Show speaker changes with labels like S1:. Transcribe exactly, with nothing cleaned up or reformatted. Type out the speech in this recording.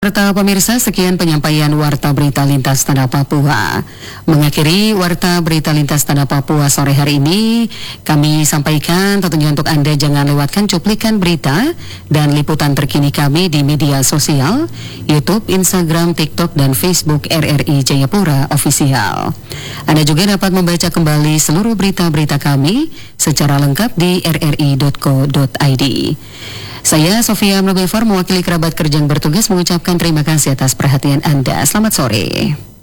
S1: Serta pemirsa, sekian penyampaian Warta Berita Lintas Tanah Papua. Mengakhiri Warta Berita Lintas Tanah Papua sore hari ini, kami sampaikan tentunya untuk Anda jangan lewatkan cuplikan berita dan liputan terkini kami di media sosial, YouTube, Instagram, TikTok, dan Facebook R R I Jayapura Official. Anda juga dapat membaca kembali seluruh berita-berita kami secara lengkap di r r i dot co dot i d. Saya Sofia Mlobevar mewakili kerabat kerja yang bertugas mengucapkan terima kasih atas perhatian Anda. Selamat sore.